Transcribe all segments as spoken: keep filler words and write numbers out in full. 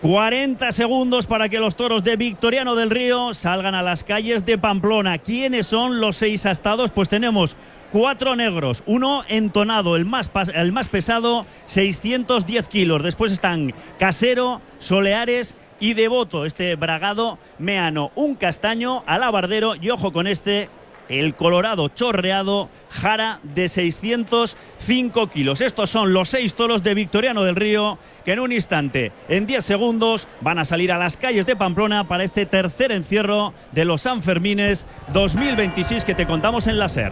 cuarenta segundos para que los toros de Victoriano del Río salgan a las calles de Pamplona. ¿Quiénes son los seis astados? Pues tenemos cuatro negros, uno entonado, el más, el más pesado, seiscientos diez kilos. Después están Casero, Soleares y Devoto, este bragado meano. Un castaño, alabardero y ojo con este, el colorado chorreado, Jara, de seiscientos cinco kilos. Estos son los seis toros de Victoriano del Río que en un instante, en diez segundos, van a salir a las calles de Pamplona para este tercer encierro de los Sanfermines dos mil veintiséis que te contamos en la SER.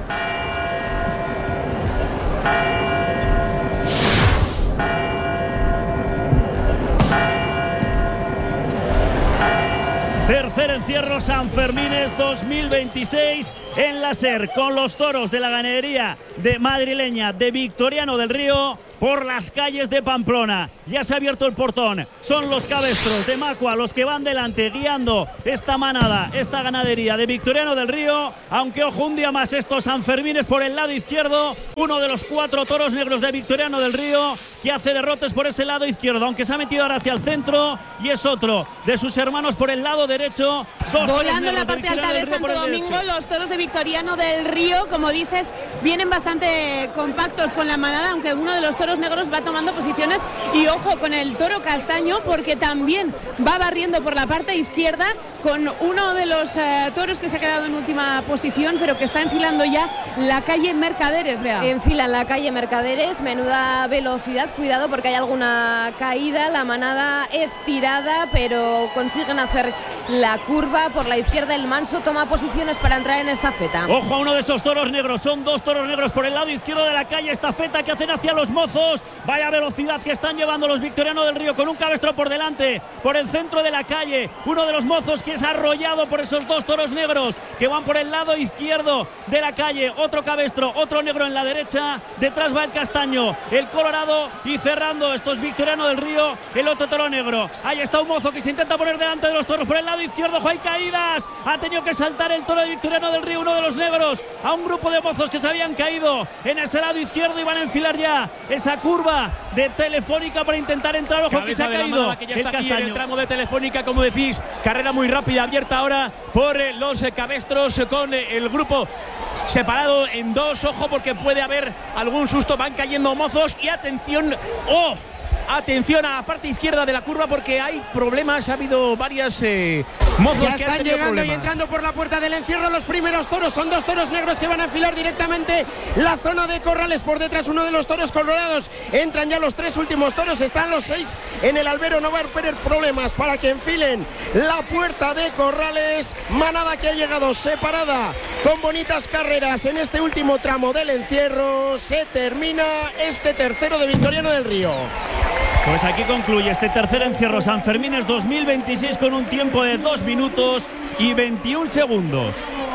Tercer encierro Sanfermines dos mil veintiséis en la SER, con los toros de la ganadería de madrileña de Victoriano del Río por las calles de Pamplona. Ya se ha abierto el portón, son los cabestros de Macua los que van delante guiando esta manada, esta ganadería de Victoriano del Río, aunque ojo un día más estos Sanfermines por el lado izquierdo, uno de los cuatro toros negros de Victoriano del Río que hace derrotes por ese lado izquierdo, aunque se ha metido ahora hacia el centro, y es otro de sus hermanos por el lado derecho. Dos volando en la parte alta de Santo Domingo, los toros de Victoriano del Río, como dices, vienen bastante compactos con la manada, aunque uno de los toros negros va tomando posiciones, y ojo con el toro castaño porque también va barriendo por la parte izquierda con uno de los eh, toros que se ha quedado en última posición, pero que está enfilando ya la calle Mercaderes. Vea. Enfilan la calle Mercaderes, menuda velocidad, cuidado porque hay alguna caída, la manada estirada, pero consiguen hacer la curva por la izquierda. El manso toma posiciones para entrar en esta feta. Ojo a uno de esos toros negros, son dos toros negros por el lado izquierdo de la calle, esta feta que hacen hacia los mozos. Vaya velocidad que están llevando los Victoriano del Río, con un cabestro por delante, por el centro de la calle, uno de los mozos que es arrollado por esos dos toros negros que van por el lado izquierdo de la calle, otro cabestro, otro negro en la derecha, detrás va el castaño, el colorado, y cerrando estos Victoriano del Río, el otro toro negro. Ahí está un mozo que se intenta poner delante de los toros por el lado izquierdo. ¡Ojo, hay caídas! Ha tenido que saltar el toro de Victoriano del Río, uno de los negros, a un grupo de mozos que se habían caído en ese lado izquierdo y van a enfilar ya esa curva de Telefónica para intentar entrar. Ojo, que se ha caído que ya el está castaño. Aquí en el tramo de Telefónica, como decís, carrera muy rápida, abierta ahora por eh, los eh, cabestros, eh, con eh, el grupo separado en dos. Ojo porque puede haber algún susto, van cayendo mozos y atención, ¡oh! Atención a la parte izquierda de la curva porque hay problemas, ha habido varias eh, mozos ya que están han tenido llegando problemas. Y entrando por la puerta del encierro los primeros toros, son dos toros negros que van a enfilar directamente la zona de corrales, por detrás uno de los toros colorados, entran ya los tres últimos toros, están los seis en el albero, no va a haber problemas para que enfilen la puerta de corrales, manada que ha llegado separada con bonitas carreras en este último tramo del encierro. Se termina este tercero de Victoriano del Río. Pues aquí concluye este tercer encierro Sanfermines dos mil veintiséis con un tiempo de dos minutos y veintiún segundos.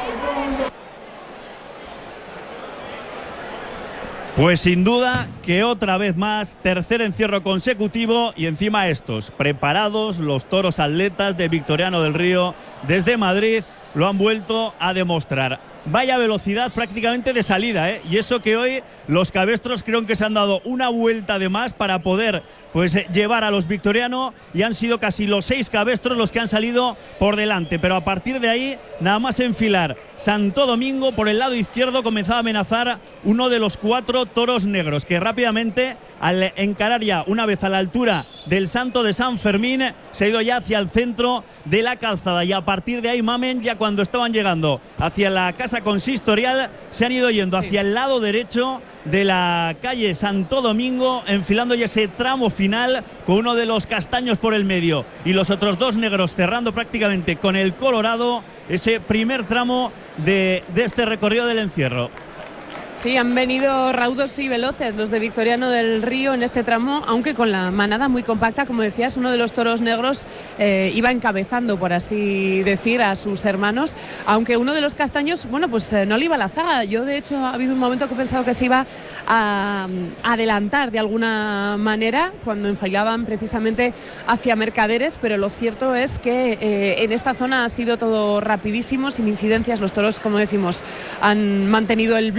Pues sin duda que otra vez más, tercer encierro consecutivo y encima estos, preparados los toros atletas de Victoriano del Río desde Madrid, lo han vuelto a demostrar. Vaya velocidad prácticamente de salida, ¿eh? Y eso que hoy los cabestros creo que se han dado una vuelta de más para poder pues eh, llevar a los Victoriano, y han sido casi los seis cabestros los que han salido por delante, pero a partir de ahí nada más enfilar Santo Domingo por el lado izquierdo comenzaba a amenazar uno de los cuatro toros negros que rápidamente, al encarar ya una vez a la altura del Santo de San Fermín, se ha ido ya hacia el centro de la calzada, y a partir de ahí Mamen, ya cuando estaban llegando hacia la casa consistorial, se han ido yendo hacia el lado derecho de la calle Santo Domingo, enfilando ya ese tramo final con uno de los castaños por el medio y los otros dos negros cerrando prácticamente con el colorado ese primer tramo de, de este recorrido del encierro. Sí, han venido raudos y veloces los de Victoriano del Río en este tramo, aunque con la manada muy compacta, como decías, uno de los toros negros eh, iba encabezando, por así decir, a sus hermanos, aunque uno de los castaños, bueno, pues eh, no le iba a la zaga. Yo, de hecho, ha habido un momento que he pensado que se iba a, a adelantar de alguna manera cuando enfilaban precisamente hacia Mercaderes, pero lo cierto es que eh, en esta zona ha sido todo rapidísimo, sin incidencias. Los toros, como decimos, han mantenido el bloque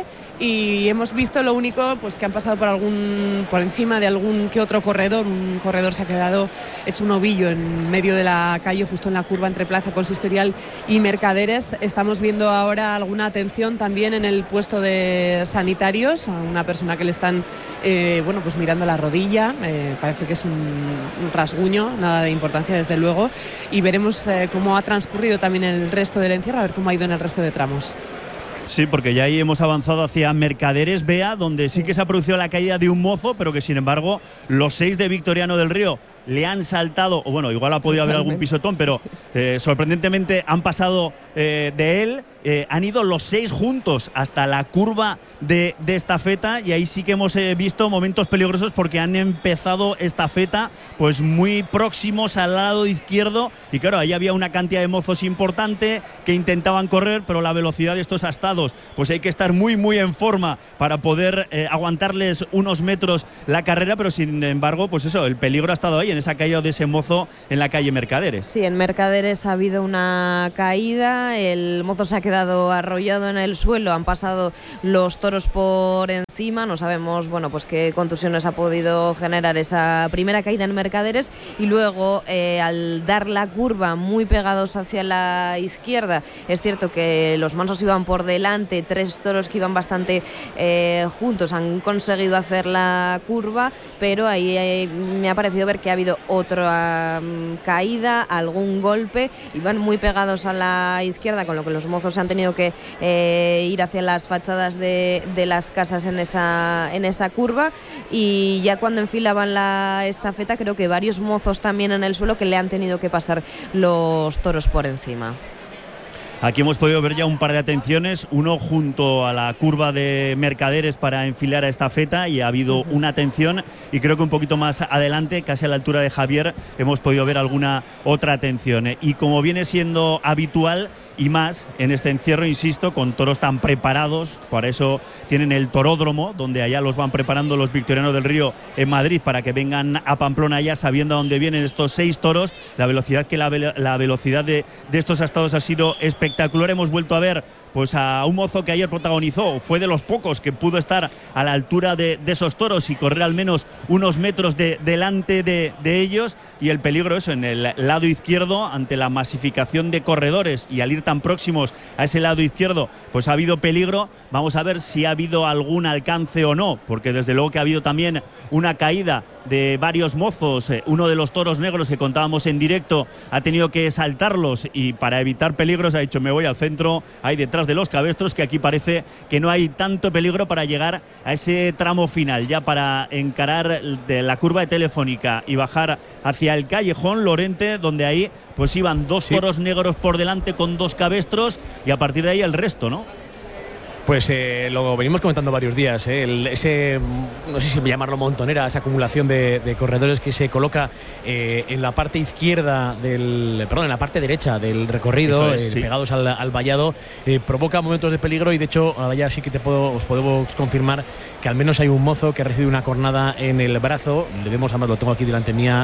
y hemos visto lo único pues que han pasado por algún por encima de algún que otro corredor. Un corredor se ha quedado hecho un ovillo en medio de la calle, justo en la curva entre Plaza Consistorial y Mercaderes. Estamos viendo ahora alguna atención también en el puesto de sanitarios a una persona que le están eh, bueno pues mirando la rodilla, eh, parece que es un, un rasguño, nada de importancia desde luego, y veremos eh, cómo ha transcurrido también el resto del encierro, a ver cómo ha ido en el resto de tramos. Sí, porque ya ahí hemos avanzado hacia Mercaderes, Bea, donde sí que se ha producido la caída de un mozo, pero que sin embargo los seis de Victoriano del Río le han saltado, o bueno, igual ha podido haber algún pisotón, pero eh, sorprendentemente han pasado eh, de él, eh, han ido los seis juntos hasta la curva de, de estafeta, y ahí sí que hemos eh, visto momentos peligrosos porque han empezado estafeta pues muy próximos al lado izquierdo, y claro, ahí había una cantidad de mozos importante que intentaban correr, pero la velocidad de estos astados, pues hay que estar muy muy en forma para poder eh, aguantarles unos metros la carrera, pero sin embargo, pues eso, el peligro ha estado ahí en esa caída de ese mozo en la calle Mercaderes. Sí, en Mercaderes ha habido una caída, el mozo se ha quedado arrollado en el suelo, han pasado los toros por encima, no sabemos bueno pues qué contusiones ha podido generar esa primera caída en Mercaderes, y luego eh, al dar la curva muy pegados hacia la izquierda, es cierto que los mansos iban por delante, tres toros que iban bastante eh, juntos han conseguido hacer la curva, pero ahí eh, me ha parecido ver que ha habido otra um, caída, algún golpe, iban muy pegados a la izquierda, con lo que los mozos se han tenido que eh, ir hacia las fachadas de, de las casas en esa, en esa curva, y ya cuando enfilaban la estafeta creo que varios mozos también en el suelo que le han tenido que pasar los toros por encima. Aquí hemos podido ver ya un par de atenciones, uno junto a la curva de Mercaderes para enfilar a estafeta, y ha habido uh-huh. una atención, y creo que un poquito más adelante, casi a la altura de Javier, hemos podido ver alguna otra atención. Y como viene siendo habitual, y más en este encierro, insisto, con toros tan preparados, para eso tienen el toródromo, donde allá los van preparando los Victorianos del Río en Madrid, para que vengan a Pamplona ya sabiendo a dónde vienen estos seis toros. La velocidad que la, la velocidad de, de estos astados ha sido espectacular. Hemos vuelto a ver pues a un mozo que ayer protagonizó, fue de los pocos que pudo estar a la altura de, de esos toros y correr al menos unos metros de, delante de, de ellos, y el peligro eso en el lado izquierdo ante la masificación de corredores, y al ir tan próximos a ese lado izquierdo pues ha habido peligro. Vamos a ver si ha habido algún alcance o no, porque desde luego que ha habido también una caída de varios mozos. Uno de los toros negros que contábamos en directo ha tenido que saltarlos, y para evitar peligros ha dicho: me voy al centro, ahí detrás de los cabestros, que aquí parece que no hay tanto peligro para llegar a ese tramo final, ya para encarar de la curva de Telefónica y bajar hacia el callejón Lorente, donde ahí pues iban dos sí. toros negros por delante con dos cabestros, y a partir de ahí el resto, ¿no? Pues eh, lo venimos comentando varios días, ¿eh? El, ese, no sé si llamarlo montonera, esa acumulación de, de corredores que se coloca eh, en la parte izquierda del, perdón, en la parte derecha del recorrido, es, eh, sí. pegados al, al vallado, eh, provoca momentos de peligro, y de hecho ahora ya sí que te puedo, os podemos confirmar que al menos hay un mozo que ha recibido una cornada en el brazo. Le vemos, además lo tengo aquí delante mía,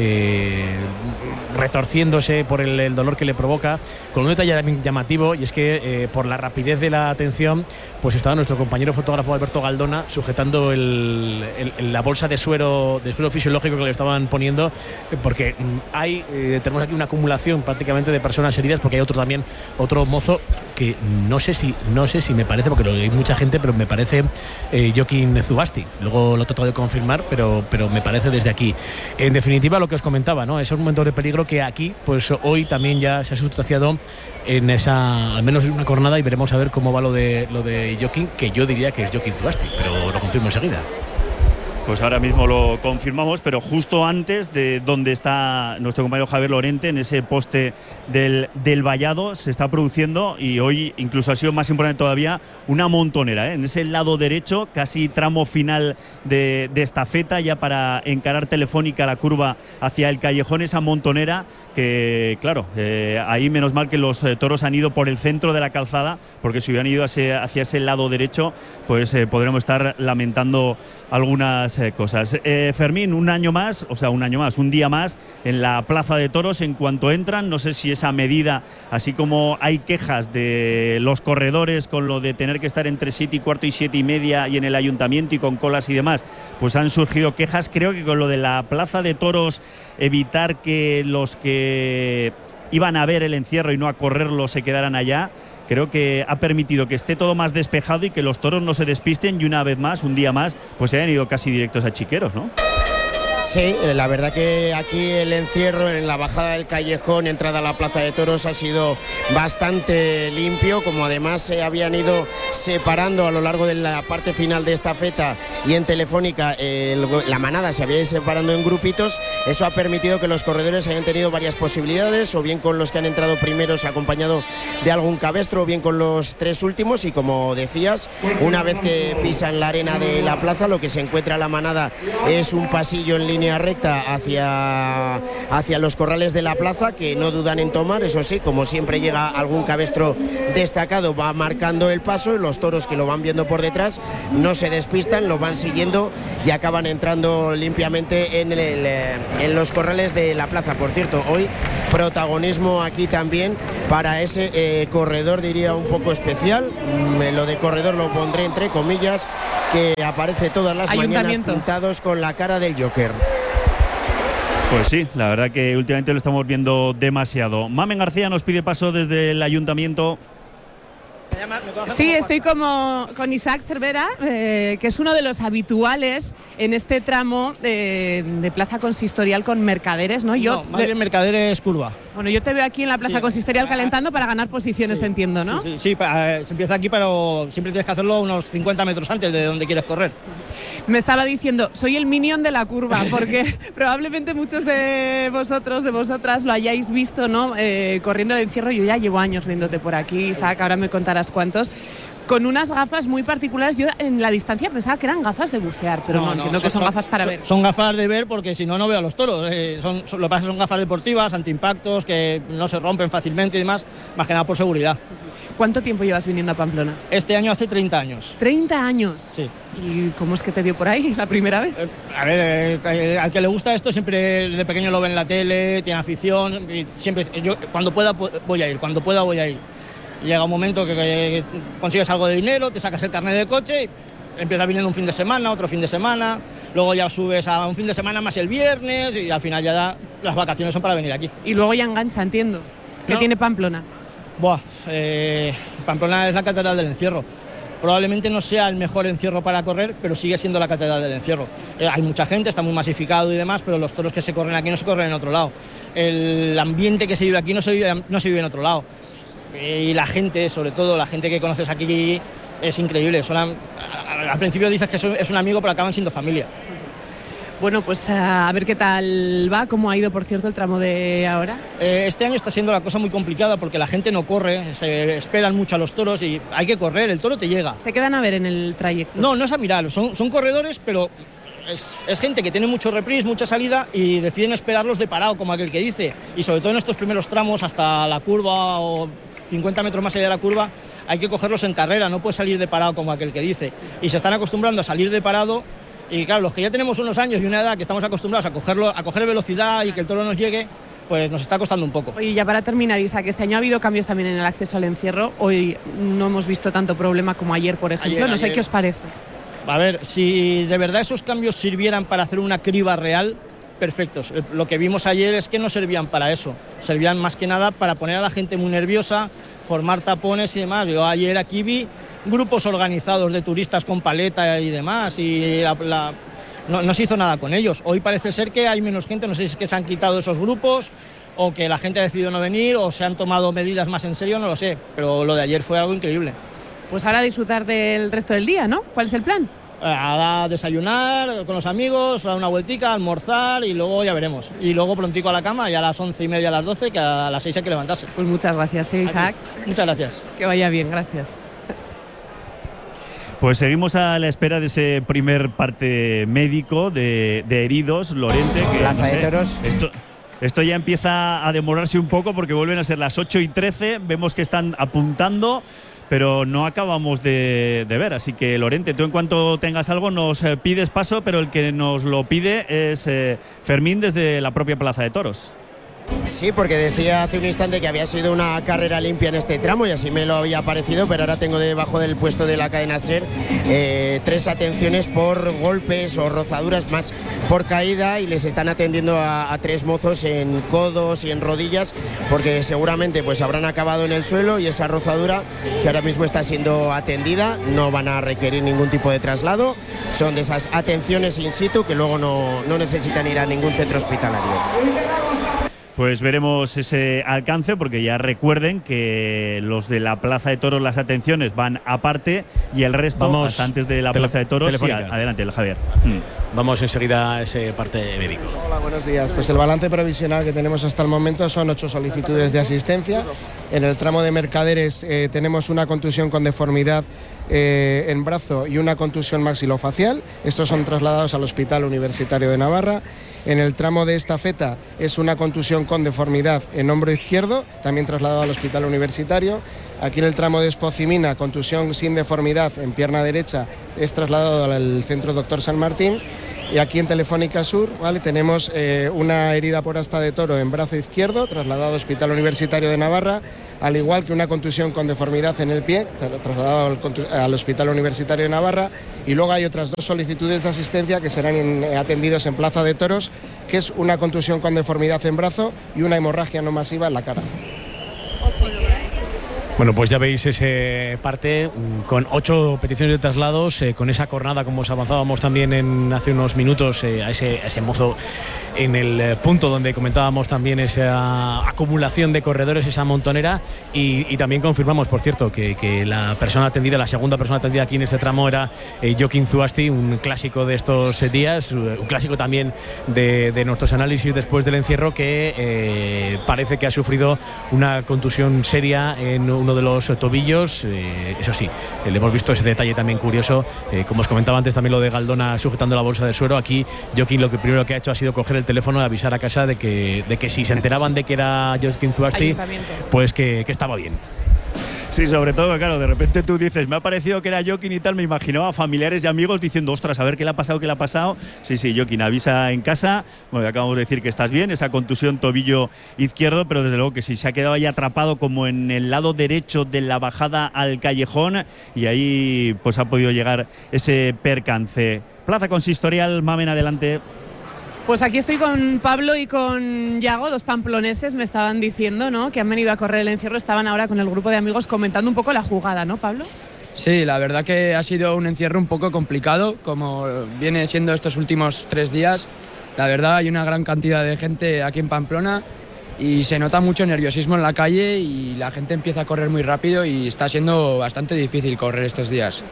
eh, retorciéndose por el, el dolor que le provoca, con un detalle llamativo, y es que eh, por la rapidez de la atención, pues estaba nuestro compañero fotógrafo Alberto Galdona sujetando el, el, la bolsa de suero, de suero fisiológico que le estaban poniendo, porque hay eh, tenemos aquí una acumulación prácticamente de personas heridas, porque hay otro también, otro mozo que no sé si no sé si me parece, porque lo, hay mucha gente, pero me parece eh, Joaquín Zubasti. Luego lo he tratado de confirmar, pero, pero me parece desde aquí. En definitiva, lo que os comentaba, ¿no? Esos momentos de peligro que aquí, pues hoy también ya se ha sustanciado en esa, al menos en una cornada, y veremos a ver cómo va lo de lo de Joaquín, que yo diría que es Joaquín Zubasti, pero lo confirmo enseguida. Pues ahora mismo lo confirmamos, pero justo antes de donde está nuestro compañero Javier Lorente, en ese poste del, del vallado, se está produciendo, y hoy incluso ha sido más importante todavía, una montonera, ¿eh? En ese lado derecho, casi tramo final de, de estafeta, ya para encarar Telefónica la curva hacia el callejón, esa montonera que, claro, eh, ahí menos mal que los eh, toros han ido por el centro de la calzada, porque si hubieran ido hacia, hacia ese lado derecho, pues eh, podremos estar lamentando algunas eh, cosas. Eh, Fermín, un año más, o sea, un año más, un día más en la Plaza de Toros. En cuanto entran, no sé si esa medida, así como hay quejas de los corredores con lo de tener que estar entre siete y cuarto y siete y media y en el ayuntamiento y con colas y demás, pues han surgido quejas. Creo que con lo de la Plaza de Toros, evitar que los que iban a ver el encierro y no a correrlo se quedaran allá, creo que ha permitido que esté todo más despejado y que los toros no se despisten y una vez más, un día más, pues se hayan ido casi directos a Chiqueros, ¿no? Sí, la verdad que aquí el encierro en la bajada del callejón, entrada a la Plaza de Toros, ha sido bastante limpio, como además se habían ido separando a lo largo de la parte final de esta feta y en Telefónica el, la manada se había ido separando en grupitos. Eso ha permitido que los corredores hayan tenido varias posibilidades, o bien con los que han entrado primeros acompañado de algún cabestro, o bien con los tres últimos, y como decías, una vez que pisan la arena de la plaza, lo que se encuentra la manada es un pasillo en línea recta hacia, hacia los corrales de la plaza, que no dudan en tomar. Eso sí, como siempre llega algún cabestro destacado, va marcando el paso, y los toros que lo van viendo por detrás no se despistan, lo van siguiendo y acaban entrando limpiamente en, el, en los corrales de la plaza. Por cierto, hoy protagonismo aquí también para ese eh, corredor, diría, un poco especial. Mm, lo de corredor lo pondré entre comillas, que aparece todas las mañanas pintados con la cara del Joker. Pues sí, la verdad que últimamente lo estamos viendo demasiado. Mamen García nos pide paso desde el ayuntamiento. Sí, estoy como con Isaac Cervera, eh, que es uno de los habituales en este tramo de, de Plaza Consistorial con Mercaderes, ¿no? Yo, no, más bien Mercaderes curva. Bueno, yo te veo aquí en la Plaza sí. Consistorial calentando para ganar posiciones, sí. Entiendo, ¿no? Sí, sí, sí, para, se empieza aquí, pero siempre tienes que hacerlo unos cincuenta metros antes de donde quieres correr. Me estaba diciendo, soy el minion de la curva, porque probablemente muchos de vosotros, de vosotras, lo hayáis visto, ¿no? Eh, corriendo el encierro. Yo ya llevo años viéndote por aquí, Isaac, ahora me contarás cuántos. Con unas gafas muy particulares. Yo en la distancia pensaba que eran gafas de bucear, pero no, no entiendo no, que son, son gafas para son, ver. Son gafas de ver, porque si no, no veo a los toros. Eh, son, son, lo que pasa es que son gafas deportivas, antiimpactos, que no se rompen fácilmente y demás, más que nada por seguridad. ¿Cuánto tiempo llevas viniendo a Pamplona? Este año hace treinta años. ¿treinta años? Sí. ¿Y cómo es que te dio por ahí la primera vez? Eh, a ver, eh, al que le gusta esto siempre de pequeño lo ve en la tele, tiene afición, y siempre, yo cuando pueda voy a ir, cuando pueda voy a ir. Llega un momento que, que consigues algo de dinero, te sacas el carnet de coche, empiezas viniendo un fin de semana, otro fin de semana, luego ya subes a un fin de semana más el viernes y al final ya da, las vacaciones son para venir aquí. Y luego ya engancha, entiendo. ¿Qué ¿No? tiene Pamplona? Buah, eh, Pamplona es la catedral del encierro. Probablemente no sea el mejor encierro para correr, pero sigue siendo la catedral del encierro. Eh, hay mucha gente, está muy masificado y demás, pero los toros que se corren aquí no se corren en otro lado. El ambiente que se vive aquí no se vive, no se vive en otro lado. Y la gente, sobre todo la gente que conoces aquí, es increíble. Son, al principio dices que es un amigo, pero acaban siendo familia. Bueno, pues a ver qué tal va, cómo ha ido, por cierto, el tramo de ahora. Eh, este año está siendo la cosa muy complicada porque la gente no corre, se esperan mucho a los toros y hay que correr, el toro te llega. ¿Se quedan a ver en el trayecto? No, no es a mirar, son, son corredores, pero es, es gente que tiene mucho reprise, mucha salida y deciden esperarlos de parado, como aquel que dice. Y sobre todo en estos primeros tramos, hasta la curva o cincuenta metros más allá de la curva, hay que cogerlos en carrera, no puedes salir de parado como aquel que dice. Y se están acostumbrando a salir de parado. Y claro, los que ya tenemos unos años y una edad que estamos acostumbrados a cogerlo, a coger velocidad y que el toro nos llegue, pues nos está costando un poco. Oye, ya para terminar, Isaac, este año ha habido cambios también en el acceso al encierro. Hoy no hemos visto tanto problema como ayer, por ejemplo. Ayer, no sé ayer. ¿Qué os parece? A ver, si de verdad esos cambios sirvieran para hacer una criba real, perfectos. Lo que vimos ayer es que no servían para eso. Servían más que nada para poner a la gente muy nerviosa, formar tapones y demás. Yo ayer aquí vi grupos organizados de turistas con paleta y demás y la, la, no, no se hizo nada con ellos. Hoy parece ser que hay menos gente, no sé si es que se han quitado esos grupos o que la gente ha decidido no venir o se han tomado medidas más en serio, no lo sé, pero lo de ayer fue algo increíble. Pues ahora disfrutar del resto del día, ¿no? ¿Cuál es el plan? Ahora desayunar con los amigos, dar una vueltica, almorzar y luego ya veremos. Y luego prontico a la cama, ya a las once y media, a las doce, que a las seis hay que levantarse. Pues muchas gracias, ¿eh, Isaac? Aquí. Muchas gracias. Que vaya bien, gracias. Pues seguimos a la espera de ese primer parte médico de, de heridos, Lorente. Que, Plaza no sé, de Toros. Esto, esto ya empieza a demorarse un poco porque vuelven a ser las ocho y trece. Vemos que están apuntando, pero no acabamos de, de ver. Así que, Lorente, tú en cuanto tengas algo nos eh, pides paso, pero el que nos lo pide es eh, Fermín desde la propia Plaza de Toros. Sí, porque decía hace un instante que había sido una carrera limpia en este tramo y así me lo había parecido, pero ahora tengo debajo del puesto de la cadena SER eh, tres atenciones por golpes o rozaduras, más por caída, y les están atendiendo a, a tres mozos en codos y en rodillas, porque seguramente pues habrán acabado en el suelo y esa rozadura que ahora mismo está siendo atendida no van a requerir ningún tipo de traslado, son de esas atenciones in situ que luego no, no necesitan ir a ningún centro hospitalario. Pues veremos ese alcance, porque ya recuerden que los de la Plaza de Toros, las atenciones van aparte y el resto Vamos, hasta antes de la tele, Plaza de Toros. Sí, adelante, Javier. Mm. Vamos enseguida a ese parte médico. Hola, buenos días. Pues el balance provisional que tenemos hasta el momento son ocho solicitudes de asistencia. En el tramo de Mercaderes eh, tenemos una contusión con deformidad eh, en brazo y una contusión maxilofacial. Estos son trasladados al Hospital Universitario de Navarra. En el tramo de Estafeta es una contusión con deformidad en hombro izquierdo, también trasladado al Hospital Universitario. Aquí en el tramo de Espocimina, contusión sin deformidad en pierna derecha, es trasladado al Centro Doctor San Martín. Y aquí en Telefónica Sur, ¿vale?, tenemos eh, una herida por asta de toro en brazo izquierdo, trasladado al Hospital Universitario de Navarra, al igual que una contusión con deformidad en el pie, trasladado al, al Hospital Universitario de Navarra. Y luego hay otras dos solicitudes de asistencia que serán en, eh, atendidos en Plaza de Toros, que es una contusión con deformidad en brazo y una hemorragia no masiva en la cara. Bueno, pues ya veis ese parte con ocho peticiones de traslados, eh, con esa jornada, como os avanzábamos también en hace unos minutos, eh, a, ese, a ese mozo en el eh, punto donde comentábamos también esa acumulación de corredores, esa montonera, y, y también confirmamos, por cierto, que, que la persona atendida, la segunda persona atendida aquí en este tramo era eh, Joaquín Zuasti, un clásico de estos eh, días, un clásico también de, de nuestros análisis después del encierro, que eh, parece que ha sufrido una contusión seria en uno de los tobillos. Eh, eso sí, eh, le hemos visto ese detalle también curioso, eh, como os comentaba antes también lo de Galdona sujetando la bolsa de suero. Aquí Joaquín lo que primero que ha hecho ha sido coger el teléfono y avisar a casa de que, de que si se enteraban de que era Joaquín Zuasti, pues que, que estaba bien. Sí, sobre todo, claro, de repente tú dices, me ha parecido que era Joaquín y tal, me imaginaba a familiares y amigos diciendo, ostras, a ver qué le ha pasado, qué le ha pasado. Sí, sí, Joaquín, avisa en casa. Bueno, acabamos de decir que estás bien, esa contusión tobillo izquierdo, pero desde luego que sí, se ha quedado ahí atrapado como en el lado derecho de la bajada al callejón, y ahí pues ha podido llegar ese percance. Plaza Consistorial, Mamen, adelante. Pues aquí estoy con Pablo y con Yago, dos pamploneses, me estaban diciendo, ¿no?, que han venido a correr el encierro, estaban ahora con el grupo de amigos comentando un poco la jugada, ¿no, Pablo? Sí, la verdad que ha sido un encierro un poco complicado, como viene siendo estos últimos tres días. La verdad hay una gran cantidad de gente aquí en Pamplona y se nota mucho nerviosismo en la calle y la gente empieza a correr muy rápido y está siendo bastante difícil correr estos días.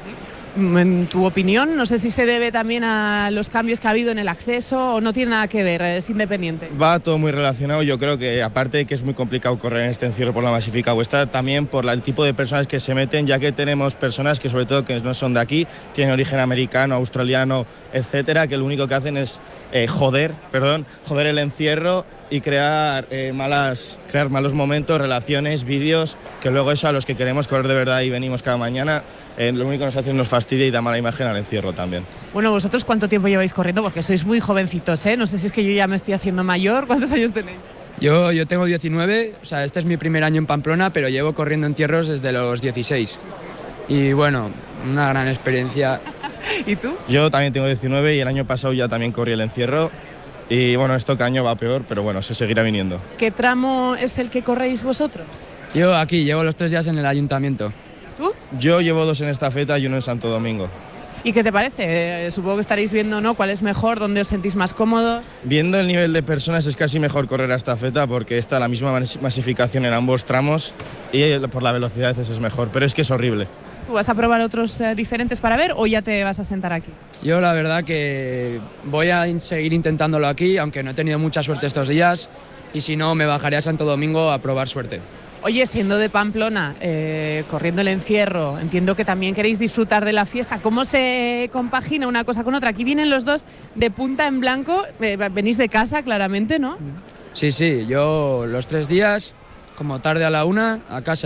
En tu opinión, no sé si se debe también a los cambios que ha habido en el acceso o no tiene nada que ver, es independiente. Va todo muy relacionado, yo creo que aparte de que es muy complicado correr en este encierro por la masifica vuestra, también por el tipo de personas que se meten, ya que tenemos personas que sobre todo que no son de aquí, tienen origen americano, australiano, etcétera, que lo único que hacen es eh, joder, perdón, joder el encierro y crear eh, malas, crear malos momentos, relaciones, vídeos, que luego eso a los que queremos correr de verdad y venimos cada mañana, Eh, lo único que nos hace es nos fastidia y da mala imagen al encierro también. Bueno, ¿vosotros cuánto tiempo lleváis corriendo? Porque sois muy jovencitos, ¿eh? No sé si es que yo ya me estoy haciendo mayor. ¿Cuántos años tenéis? Yo, yo tengo diecinueve, o sea, este es mi primer año en Pamplona, pero llevo corriendo encierros desde los dieciséis. Y bueno, una gran experiencia. ¿Y tú? Yo también tengo diecinueve y el año pasado ya también corrí el encierro. Y bueno, esto que año va peor, pero bueno, se seguirá viniendo. ¿Qué tramo es el que corréis vosotros? Yo aquí, llevo los tres días en el ayuntamiento. ¿Tú? Yo llevo dos en Estafeta y uno en Santo Domingo. ¿Y qué te parece? Eh, supongo que estaréis viendo, ¿no?, cuál es mejor, dónde os sentís más cómodos. Viendo el nivel de personas es casi mejor correr a Estafeta porque está la misma masificación en ambos tramos y por la velocidad a veces es mejor, pero es que es horrible. ¿Tú vas a probar otros eh, diferentes para ver o ya te vas a sentar aquí? Yo la verdad que voy a seguir intentándolo aquí, aunque no he tenido mucha suerte estos días, y si no me bajaré a Santo Domingo a probar suerte. Oye, siendo de Pamplona, eh, corriendo el encierro, entiendo que también queréis disfrutar de la fiesta. ¿Cómo se compagina una cosa con otra? Aquí vienen los dos de punta en blanco, eh, venís de casa claramente, ¿no? Sí, sí, yo los tres días, como tarde a la una, a casa.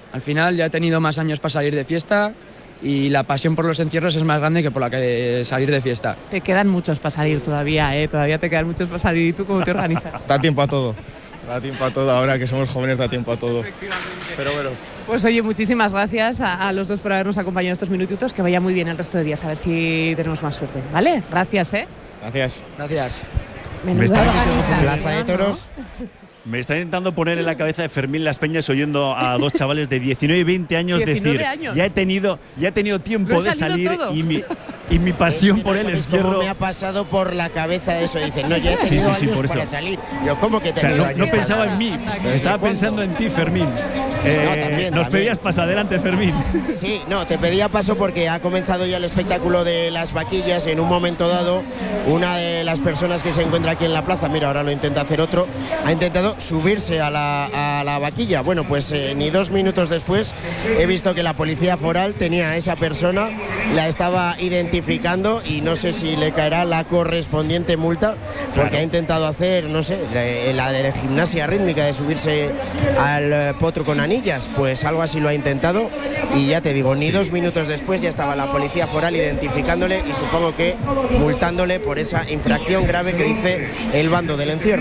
Al final ya he tenido más años para salir de fiesta y la pasión por los encierros es más grande que por la que salir de fiesta. Te quedan muchos para salir todavía, ¿eh? Todavía te quedan muchos para salir. ¿Y tú cómo te organizas? Da tiempo a todo. Da tiempo a todo, ahora que somos jóvenes da tiempo a todo. Pero bueno. Pues oye, muchísimas gracias a, a los dos por habernos acompañado estos minutitos. Que vaya muy bien el resto de días, a ver si tenemos más suerte. ¿Vale? Gracias, ¿eh? Gracias. Gracias. Menuda organización, Plaza de Toros. Me está intentando poner en la cabeza de Fermín Las Peñas oyendo a dos chavales de diecinueve y veinte años decir, años. ya he tenido, ya he tenido tiempo Lo he de salido salir todo. y mi, y mi pasión Es que por no el sabéis cómo encierro. me ha pasado por la cabeza eso. Dicen, no, ya he Sí, tenido sí, sí, años por eso. para salir. Yo, ¿cómo que he O sea, tenido no, años no para pensaba salir? en mí, ¿Desde estaba cuándo? pensando en ti, Fermín. Eh, No, también, nos también. pedías paso, adelante, Fermín. Sí, no, te pedía paso porque ha comenzado ya el espectáculo de las vaquillas. En un momento dado, una de las personas que se encuentra aquí en la plaza, mira, ahora lo intenta hacer otro, ha intentado subirse a la, a la vaquilla. Bueno, pues eh, ni dos minutos después he visto que la policía foral tenía a esa persona, la estaba identificando y no sé si le caerá la correspondiente multa porque Claro. ha intentado hacer, no sé, la, la de la gimnasia rítmica de subirse al eh, potro con anillas, pues algo así lo ha intentado y ya te digo, ni dos minutos después ya estaba la policía foral identificándole y supongo que multándole por esa infracción grave que dice el bando del encierro.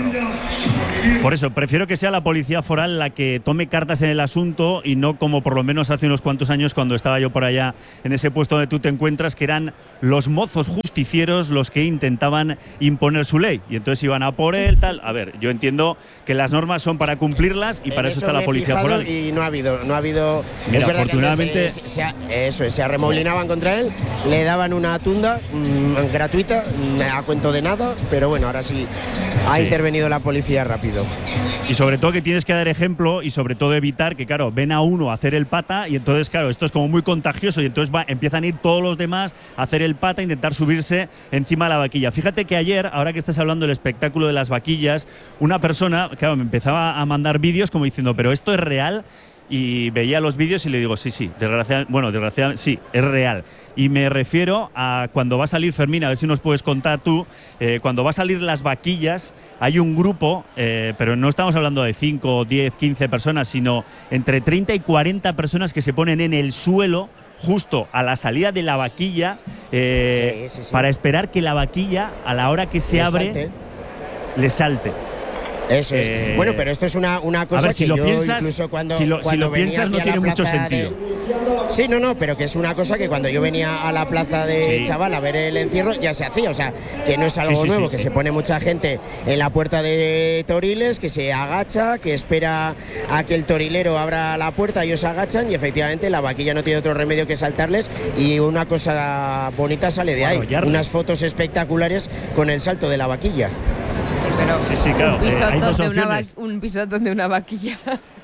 Por eso, prefiero que sea la policía foral la que tome cartas en el asunto y no como por lo menos hace unos cuantos años cuando estaba yo por allá en ese puesto donde tú te encuentras, que eran los mozos justicieros los que intentaban imponer su ley y entonces iban a por él, tal. A ver, yo entiendo que las normas son para cumplirlas y para En eso está me la he policía fijado foral. y no ha habido, no ha habido. Mira, es verdad que antes afortunadamente- se, se, se- eso es, se arremolinaban contra él, le daban una tunda mmm, gratuita, mm, a cuento de nada, pero bueno, ahora sí ha Sí. intervenido la policía rápido. Y sobre todo que tienes que dar ejemplo y sobre todo evitar que, claro, ven a uno a hacer el pata y entonces, claro, esto es como muy contagioso y entonces va, empiezan a ir todos los demás a hacer el pata, a intentar subirse encima de la vaquilla. Fíjate que ayer, ahora que estás hablando del espectáculo de las vaquillas, una persona, claro, me empezaba a mandar vídeos como diciendo, pero esto es real. Y veía los vídeos y le digo, sí, sí, desgraciadamente, bueno, desgraciadamente, sí, es real. Y me refiero a cuando va a salir Fermín, a ver si nos puedes contar tú, eh, cuando va a salir las vaquillas, hay un grupo, eh, pero no estamos hablando de cinco, diez, quince personas, sino entre treinta y cuarenta personas que se ponen en el suelo justo a la salida de la vaquilla eh, Sí, sí, sí. para esperar que la vaquilla, a la hora que se Le abre, salte. le salte. Eso es. Eh, Bueno, pero esto es una, una cosa ver, si que lo yo piensas, incluso cuando si lo- si cuando lo venía piensas, no aquí a la tiene mucho plaza de- sentido. Sí, no, no, pero que es una cosa que cuando yo venía a la plaza de Sí. Chaval a ver el encierro ya se hacía, o sea, que no es algo Sí, sí, nuevo, sí, que sí. se pone mucha gente en la puerta de Toriles, que se agacha, que espera a que el torilero abra la puerta, ellos se agachan y efectivamente la vaquilla no tiene otro remedio que saltarles y una cosa bonita sale de ahí, Arrollarles. unas fotos espectaculares con el salto de la vaquilla. Pero Sí, sí, claro. un eh, hay dos pisotón de una va- opciones. un pisotón de una vaquilla.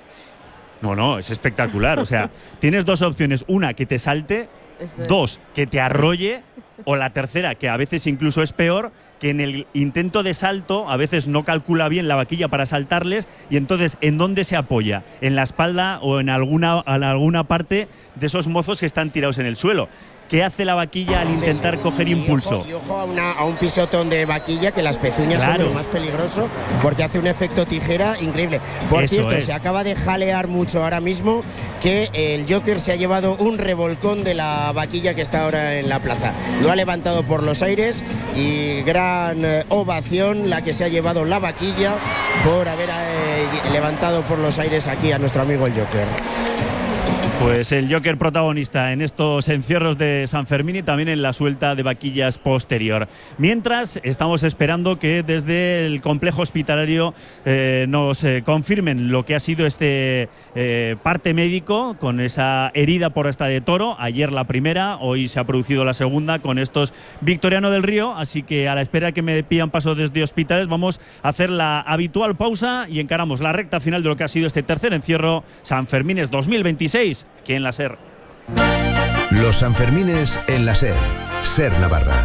No, no, es espectacular. O sea, tienes dos opciones. Una, que te salte. Esto es. Dos, que te arrolle. O la tercera, que a veces incluso es peor, que en el intento de salto a veces no calcula bien la vaquilla para saltarles y entonces ¿en dónde se apoya? En la espalda o en alguna, en alguna parte de esos mozos que están tirados en el suelo. ¿Qué hace la vaquilla al intentar Sí, sí. coger Y impulso? ojo- Y ojo a, una- a un pisotón de vaquilla, que las pezuñas Claro. son lo más peligroso, porque hace un efecto tijera increíble. Por Eso cierto, es. se acaba de jalear mucho ahora mismo que el Joker se ha llevado un revolcón de la vaquilla que está ahora en la plaza. Lo ha levantado por los aires y gran eh, ovación la que se ha llevado la vaquilla por haber eh, levantado por los aires aquí a nuestro amigo el Joker. Pues el Joker protagonista en estos encierros de San Fermín y también en la suelta de vaquillas posterior. Mientras, estamos esperando que desde el complejo hospitalario eh, nos eh, confirmen lo que ha sido este eh, parte médico con esa herida por esta de toro. Ayer la primera, hoy se ha producido la segunda con estos Victoriano del Río. Así que a la espera que me pidan paso desde hospitales, vamos a hacer la habitual pausa y encaramos la recta final de lo que ha sido este tercer encierro San Fermines dos mil veintiséis. Aquí en la SER. Los Sanfermines en la SER. SER Navarra.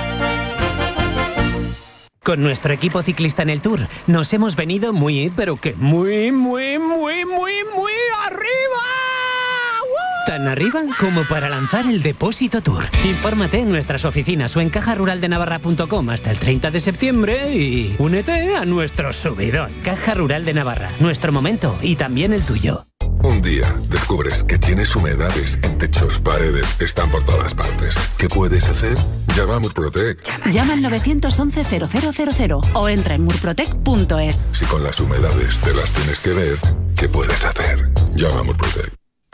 Con nuestro equipo ciclista en el Tour nos hemos venido muy, pero que muy, muy, muy, muy, muy arriba. ¡Uh! Tan arriba como para lanzar el Depósito Tour. Infórmate en nuestras oficinas o en caja rural de navarra punto com hasta el treinta de septiembre y únete a nuestro subidón. Caja Rural de Navarra, nuestro momento y también el tuyo. Un día descubres que tienes humedades en techos, paredes, están por todas partes. ¿Qué puedes hacer? Llama a Murprotec. Llama al nueve once cero cero cero cero o entra en murprotec punto es. Si con las humedades te las tienes que ver, ¿qué puedes hacer? Llama a Murprotec.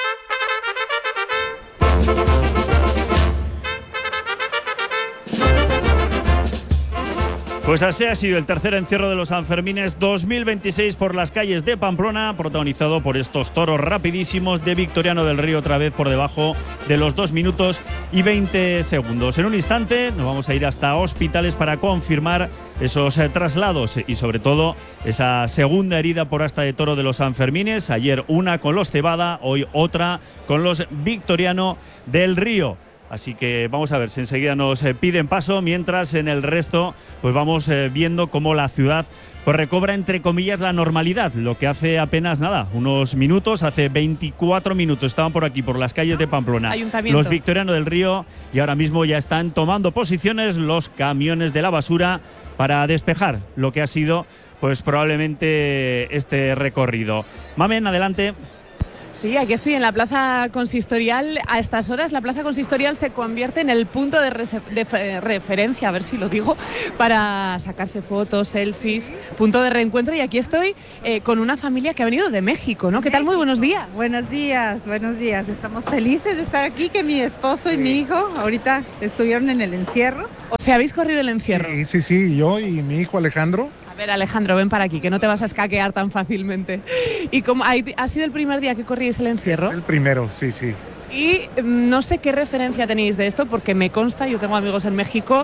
Pues así ha sido el tercer encierro de los Sanfermines dos mil veintiséis por las calles de Pamplona, protagonizado por estos toros rapidísimos de Victoriano del Río, otra vez por debajo de los dos minutos y veinte segundos. En un instante nos vamos a ir hasta Hospitales para confirmar esos eh, traslados y sobre todo esa segunda herida por asta de toro de los Sanfermines. Ayer una con los Cebada, hoy otra con los Victoriano del Río. Así que vamos a ver si enseguida nos eh, piden paso, mientras en el resto pues vamos eh, viendo cómo la ciudad pues recobra entre comillas la normalidad, lo que hace apenas nada, unos minutos, hace veinticuatro minutos estaban por aquí, por las calles de Pamplona, los Victoriano del Río, y ahora mismo ya están tomando posiciones los camiones de la basura para despejar lo que ha sido pues probablemente este recorrido. Mamen, adelante. Sí, aquí estoy en la Plaza Consistorial. A estas horas la Plaza Consistorial se convierte en el punto de, de referencia, a ver si lo digo, para sacarse fotos, selfies, punto de reencuentro. Y aquí estoy eh, con una familia que ha venido de México, ¿no? ¿Qué tal? Muy buenos días. Buenos días, buenos días. Estamos felices de estar aquí, que mi esposo y mi hijo ahorita estuvieron en el encierro. ¿O sea, habéis corrido el encierro? Sí, sí, sí, yo y mi hijo Alejandro. A ver, Alejandro, ven para aquí, que no te vas a escaquear tan fácilmente. ¿Y cómo ha sido el primer día que corríais el encierro? Es el primero, sí, sí. Y no sé qué referencia tenéis de esto, porque me consta, yo tengo amigos en México,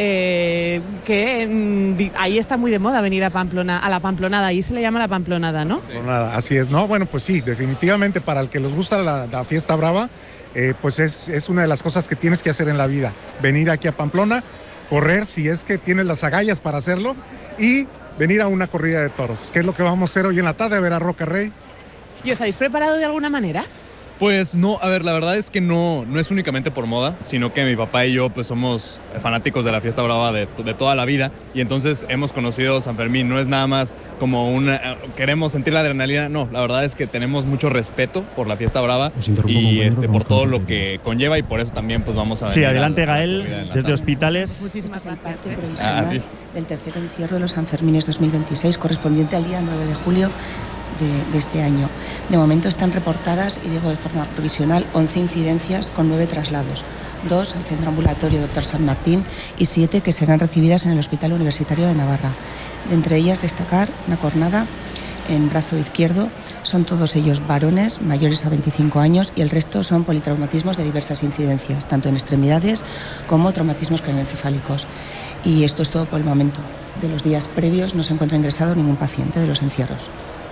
eh, que mm, ahí está muy de moda venir a Pamplona, a la Pamplonada, ahí se le llama la Pamplonada, ¿no? Sí. Así es, ¿no? Bueno, pues sí, definitivamente para el que les gusta la, la fiesta brava, eh, pues es, es una de las cosas que tienes que hacer en la vida, venir aquí a Pamplona, correr si es que tienes las agallas para hacerlo y venir a una corrida de toros, que es lo que vamos a hacer hoy en la tarde, a ver a Roca Rey. ¿Y os habéis preparado de alguna manera? Pues no, a ver, la verdad es que no, no es únicamente por moda, sino que mi papá y yo pues somos fanáticos de la fiesta brava de, de toda la vida, y entonces hemos conocido San Fermín. No es nada más como una, queremos sentir la adrenalina, no, la verdad es que tenemos mucho respeto por la fiesta brava y este, por todo lo que conlleva, y por eso también pues vamos a ver. Sí, adelante Gael, desde Hospitales. Muchísimas gracias. Este es el parte provisional ah, sí. del tercer encierro de los Sanfermines dos mil veintiséis, correspondiente al día nueve de julio De, de este año. De momento están reportadas, y digo de forma provisional, once incidencias con nueve traslados, dos al Centro Ambulatorio doctor San Martín y siete que serán recibidas en el Hospital Universitario de Navarra. De entre ellas destacar una cornada en brazo izquierdo, son todos ellos varones mayores a veinticinco años, y el resto son politraumatismos de diversas incidencias, tanto en extremidades como traumatismos craneoencefálicos. Y esto es todo por el momento. De los días previos no se encuentra ingresado ningún paciente de los encierros.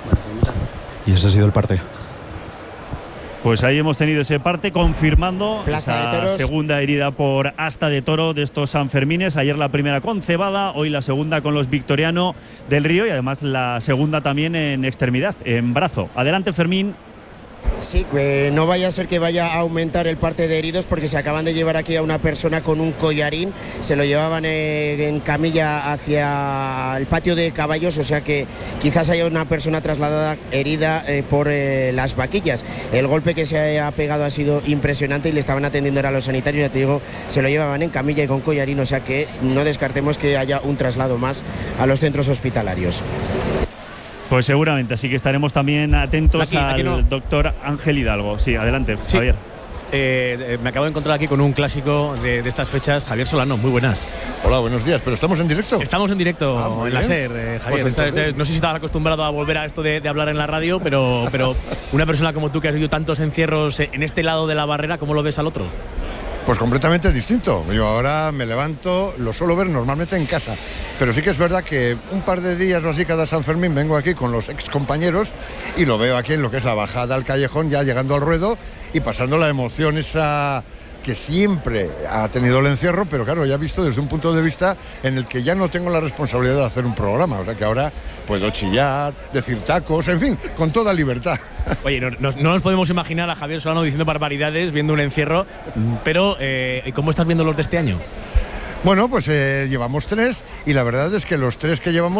Y ese ha sido el parte. Pues ahí hemos tenido ese parte confirmando Plaza esa segunda herida por asta de toro de estos Sanfermines. Ayer la primera con Cebada, hoy la segunda con los Victoriano del Río, y además la segunda también en extremidad, en brazo. Adelante, Fermín. Sí, que no vaya a ser que vaya a aumentar el parte de heridos, porque se acaban de llevar aquí a una persona con un collarín, se lo llevaban en camilla hacia el patio de caballos, o sea que quizás haya una persona trasladada herida eh, por eh, las vaquillas. El golpe que se ha pegado ha sido impresionante y le estaban atendiendo a los sanitarios, ya te digo, se lo llevaban en camilla y con collarín, o sea que no descartemos que haya un traslado más a los centros hospitalarios. Pues seguramente, así que estaremos también atentos aquí, aquí al no. doctor Ángel Hidalgo. Sí, adelante, sí. Javier. Eh, eh, me acabo de encontrar aquí con un clásico de, de estas fechas, Javier Solano. Muy buenas. Hola, buenos días, pero ¿estamos en directo? Estamos en directo ah, en bien. la SER, eh, Javier. Pues esta, este, no sé si estabas acostumbrado a volver a esto de, de hablar en la radio, pero, pero una persona como tú, que has vivido tantos encierros en este lado de la barrera, ¿cómo lo ves al otro? Pues completamente distinto. Yo ahora me levanto, lo suelo ver normalmente en casa, pero sí que es verdad que un par de días o así cada San Fermín vengo aquí con los ex compañeros y lo veo aquí en lo que es la bajada al callejón, ya llegando al ruedo y pasando la emoción esa que siempre ha tenido el encierro, pero claro, ya visto desde un punto de vista en el que ya no tengo la responsabilidad de hacer un programa, o sea que ahora puedo chillar, decir tacos, en fin, con toda libertad. Oye, no, no, no nos podemos imaginar a Javier Solano diciendo barbaridades, viendo un encierro, pero eh, ¿cómo estás viendo los de este año? Bueno, pues eh, llevamos tres y la verdad es que los tres que llevamos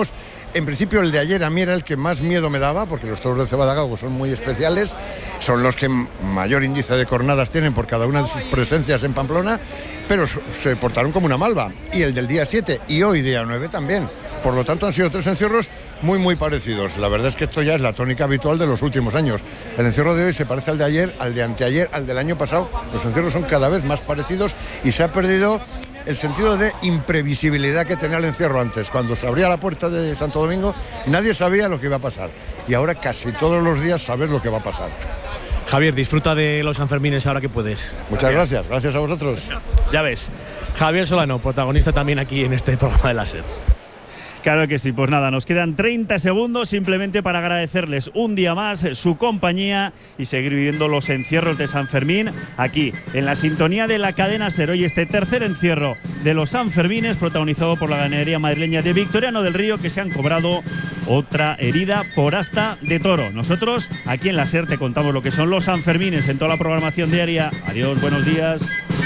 En principio el de ayer a mí era el que más miedo me daba, porque los toros de Cebada-Gago son muy especiales, son los que mayor índice de cornadas tienen por cada una de sus presencias en Pamplona, pero se portaron como una malva. Y el del día siete y hoy día nueve también. Por lo tanto han sido tres encierros muy muy parecidos. La verdad es que esto ya es la tónica habitual de los últimos años. El encierro de hoy se parece al de ayer, al de anteayer, al del año pasado. Los encierros son cada vez más parecidos y se ha perdido el sentido de imprevisibilidad que tenía el encierro antes. Cuando se abría la puerta de Santo Domingo, nadie sabía lo que iba a pasar. Y ahora casi todos los días sabes lo que va a pasar. Javier, disfruta de los Sanfermines ahora que puedes. Muchas gracias, gracias a vosotros. Ya ves, Javier Solano, protagonista también aquí en este programa de la SER. Claro que sí, pues nada, nos quedan treinta segundos simplemente para agradecerles un día más su compañía y seguir viviendo los encierros de San Fermín aquí en la sintonía de la cadena SER. Hoy este tercer encierro de los Sanfermines protagonizado por la ganadería madrileña de Victoriano del Río, que se han cobrado otra herida por asta de toro. Nosotros aquí en la SER te contamos lo que son los Sanfermines en toda la programación diaria. Adiós, buenos días.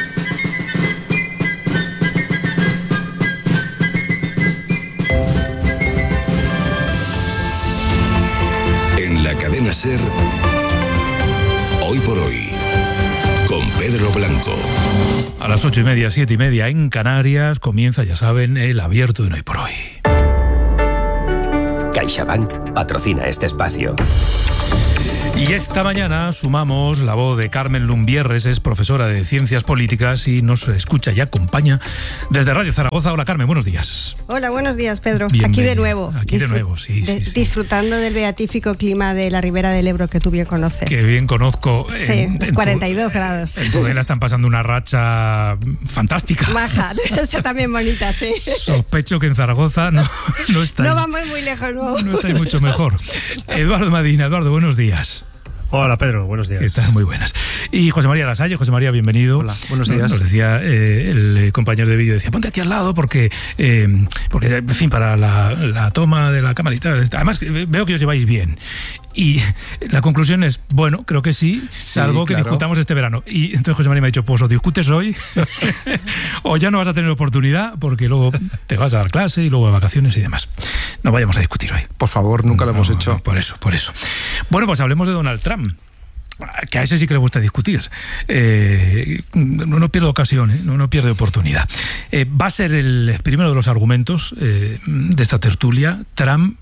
La cadena SER, hoy por hoy, con Pedro Blanco. A las ocho y media, siete y media en Canarias comienza, ya saben, el abierto de Hoy por Hoy. CaixaBank patrocina este espacio. Y esta mañana sumamos la voz de Carmen Lumbierres, es profesora de Ciencias Políticas y nos escucha y acompaña desde Radio Zaragoza. Hola Carmen, buenos días. Hola, buenos días Pedro. Bienvenido. Aquí de nuevo. Aquí de nuevo, sí, de, sí, sí. Disfrutando del beatífico clima de la Ribera del Ebro que tú bien conoces. Que bien conozco. Sí, en, en cuarenta y dos tu, grados. En Tudela están pasando una racha fantástica. Maja, esa también bonita, sí. Sospecho que en Zaragoza no, no estáis. No vamos muy lejos, no. No estáis mucho mejor. Eduardo Madina, Eduardo, buenos días. Hola Pedro, buenos días. ¿Qué tal? Muy buenas. Y José María Lasalle, José María, bienvenido. Hola, buenos días. Nos decía eh, el compañero de vídeo, decía, ponte aquí al lado porque, eh, porque en fin, para la, la toma de la cámara y tal. Además, veo que os lleváis bien. Y la conclusión es, bueno, creo que sí, salvo sí, que claro. discutamos este verano. Y entonces José María me ha dicho, pues o discutes hoy o ya no vas a tener oportunidad porque luego te vas a dar clase y luego de vacaciones y demás. No vayamos a discutir hoy. Por favor, nunca lo no, hemos hecho. No, por eso, por eso. Bueno, pues hablemos de Donald Trump, que a ese sí que le gusta discutir. Eh, no, no pierde ocasión, ¿eh? no, no pierde oportunidad. Eh, va a ser el primero de los argumentos eh, de esta tertulia, Trump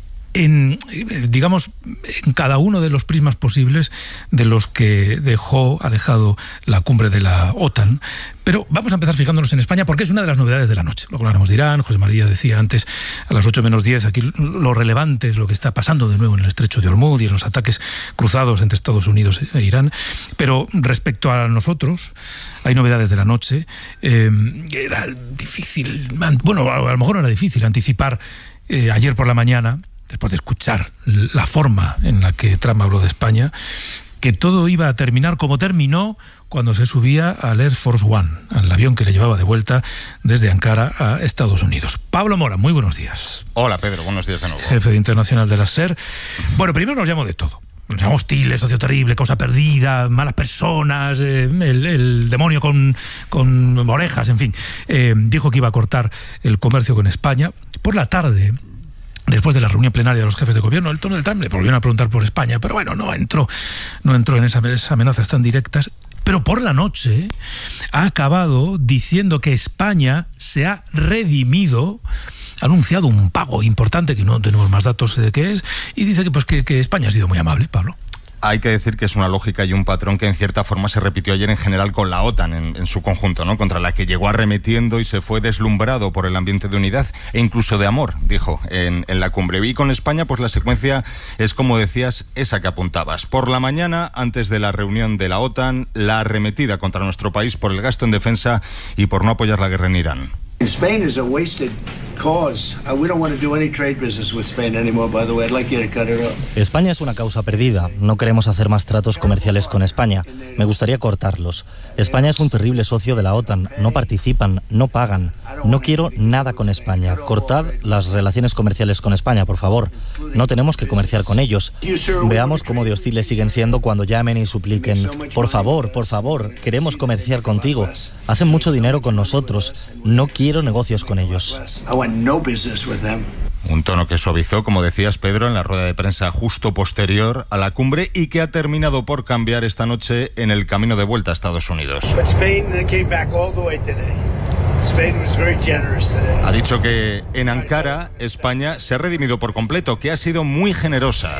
en, digamos, en cada uno de los prismas posibles de los que dejó, ha dejado la cumbre de la OTAN. Pero vamos a empezar fijándonos en España porque es una de las novedades de la noche. Luego hablaremos de Irán. José María decía antes, a las ocho menos diez, aquí lo relevante es lo que está pasando de nuevo en el estrecho de Hormuz y en los ataques cruzados entre Estados Unidos e Irán. Pero respecto a nosotros, hay novedades de la noche. Eh, era difícil, bueno, a lo mejor no era difícil anticipar eh, ayer por la mañana, después de escuchar la forma en la que Trump habló de España, que todo iba a terminar como terminó cuando se subía al Air Force One, al avión que le llevaba de vuelta desde Ankara a Estados Unidos. Pablo Mora, muy buenos días. Hola Pedro, buenos días de nuevo. Jefe de Internacional de la SER. Bueno, primero nos llamó de todo. Nos llamó hostiles, socio terrible, cosa perdida, malas personas, eh, el, el demonio con, con orejas, en fin. Eh, dijo que iba a cortar el comercio con España. Por la tarde, después de la reunión plenaria de los jefes de gobierno, el tono de Trump le volvieron a preguntar por España, pero bueno, no entró, no entró en esas, esas amenazas tan directas. Pero por la noche ha acabado diciendo que España se ha redimido, ha anunciado un pago importante, que no tenemos más datos de qué es, y dice que, pues, que, que España ha sido muy amable, Pablo. Hay que decir que es una lógica y un patrón que en cierta forma se repitió ayer en general con la OTAN en, en su conjunto, ¿no? Contra la que llegó arremetiendo y se fue deslumbrado por el ambiente de unidad e incluso de amor, dijo, en, en la cumbre. Y con España, pues la secuencia es, como decías, esa que apuntabas. Por la mañana, antes de la reunión de la OTAN, la arremetida contra nuestro país por el gasto en defensa y por no apoyar la guerra en Irán. Spain is a wasted cause. Uh, we don't want to do any trade business with Spain anymore, by the way. I'd like you to cut it off. España es una causa perdida. No queremos hacer más tratos comerciales con España. Me gustaría cortarlos. España es un terrible socio de la OTAN. No participan, no pagan. No quiero nada con España. Cortad las relaciones comerciales con España, por favor. No tenemos que comerciar con ellos. Veamos cómo de hostiles siguen siendo cuando llamen y supliquen. Por favor, por favor, queremos comerciar contigo. Hacen mucho dinero con nosotros. No quiero negocios con ellos. Un tono que suavizó, como decías, Pedro, en la rueda de prensa justo posterior a la cumbre y que ha terminado por cambiar esta noche en el camino de vuelta a Estados Unidos. Ha dicho que en Ankara, España se ha redimido por completo, que ha sido muy generosa.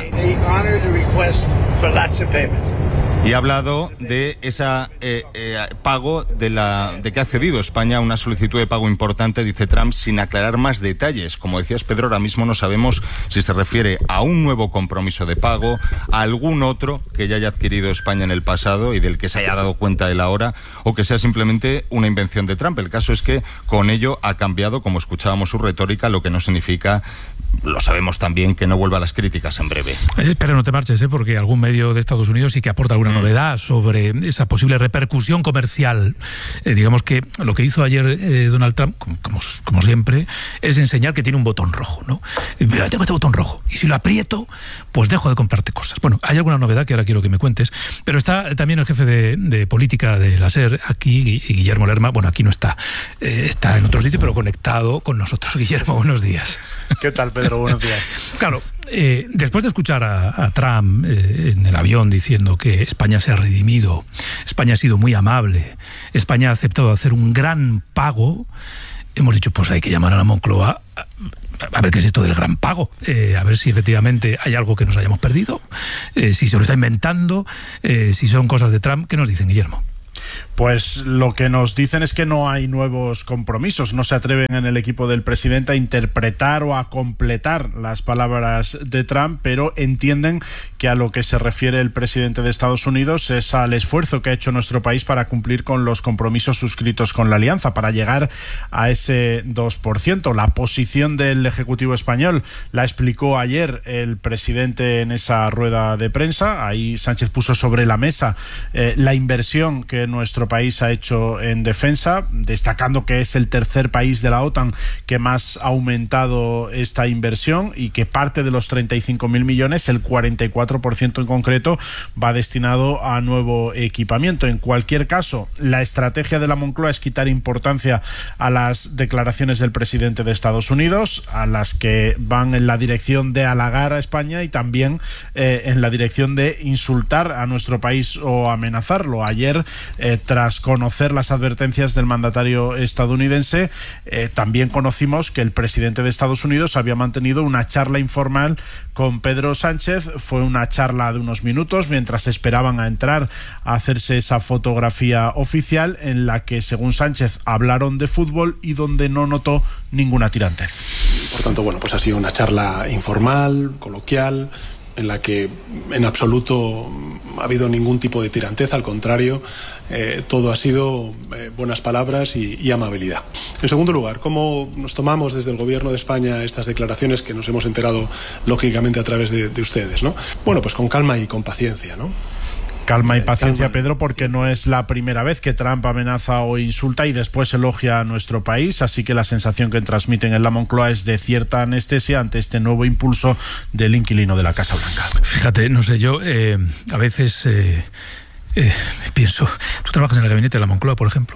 Y ha hablado de ese eh, eh, pago, de, la, de que ha cedido España a una solicitud de pago importante, dice Trump, sin aclarar más detalles. Como decías, Pedro, ahora mismo no sabemos si se refiere a un nuevo compromiso de pago, a algún otro que ya haya adquirido España en el pasado y del que se haya dado cuenta él ahora, o que sea simplemente una invención de Trump. El caso es que con ello ha cambiado, como escuchábamos, su retórica, lo que no significa, lo sabemos también, que no vuelva a las críticas en breve. Eh, pero no te marches, ¿eh? Porque algún medio de Estados Unidos sí que aporta alguna novedad sobre esa posible repercusión comercial. Eh, digamos que lo que hizo ayer eh, Donald Trump, como, como, como siempre, es enseñar que tiene un botón rojo, ¿no? Mira, tengo este botón rojo, y si lo aprieto, pues dejo de comprarte cosas. Bueno, hay alguna novedad que ahora quiero que me cuentes, pero está también el jefe de, de política de la SER aquí, Guillermo Lerma. Bueno, aquí no está, eh, está en otro sitio, pero conectado con nosotros. Guillermo, buenos días. ¿Qué tal, Pedro? Buenos días. Claro, eh, después de escuchar a, a Trump eh, en el avión diciendo que España se ha redimido, España ha sido muy amable, España ha aceptado hacer un gran pago, hemos dicho, pues hay que llamar a la Moncloa a, a ver qué es esto del gran pago, eh, a ver si efectivamente hay algo que nos hayamos perdido, eh, si se lo está inventando, eh, si son cosas de Trump. ¿Qué nos dicen, Guillermo? Pues lo que nos dicen es que no hay nuevos compromisos, no se atreven en el equipo del presidente a interpretar o a completar las palabras de Trump, pero entienden que a lo que se refiere el presidente de Estados Unidos es al esfuerzo que ha hecho nuestro país para cumplir con los compromisos suscritos con la alianza, para llegar a ese dos por ciento. La posición del Ejecutivo español la explicó ayer el presidente en esa rueda de prensa. Ahí Sánchez puso sobre la mesa eh, la inversión que nuestro país ha hecho en defensa, destacando que es el tercer país de la OTAN que más ha aumentado esta inversión y que parte de los treinta y cinco mil millones, el cuarenta y cuatro por ciento en concreto, va destinado a nuevo equipamiento. En cualquier caso, la estrategia de la Moncloa es quitar importancia a las declaraciones del presidente de Estados Unidos, a las que van en la dirección de halagar a España y también eh, en la dirección de insultar a nuestro país o amenazarlo. Ayer, eh, tras conocer las advertencias del mandatario estadounidense, eh, también conocimos que el presidente de Estados Unidos había mantenido una charla informal con Pedro Sánchez. Fue una charla de unos minutos mientras esperaban a entrar a hacerse esa fotografía oficial, en la que, según Sánchez, hablaron de fútbol y donde no notó ninguna tirantez. Por tanto, bueno, pues ha sido una charla informal, coloquial, en la que en absoluto ha habido ningún tipo de tirantez, al contrario, eh, todo ha sido eh, buenas palabras y, y amabilidad. En segundo lugar, ¿cómo nos tomamos desde el Gobierno de España estas declaraciones que nos hemos enterado lógicamente a través de, de ustedes, ¿no? Bueno, pues con calma y con paciencia, ¿no? Calma y paciencia, Pedro, porque no es la primera vez que Trump amenaza o insulta y después elogia a nuestro país, así que la sensación que transmiten en la Moncloa es de cierta anestesia ante este nuevo impulso del inquilino de la Casa Blanca. Fíjate, no sé, yo eh, a veces eh, eh, pienso, tú trabajas en el gabinete de la Moncloa, por ejemplo,